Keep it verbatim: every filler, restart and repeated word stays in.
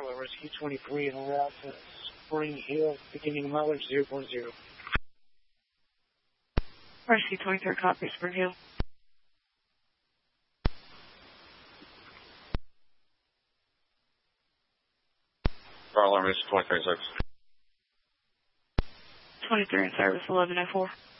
Charlotte, Rescue twenty-three en route to Spring Hill, beginning mileage zero point zero. Rescue twenty-three, copy, Spring Hill. Charlotte, Rescue twenty-three, service. twenty-three in service, eleven oh four.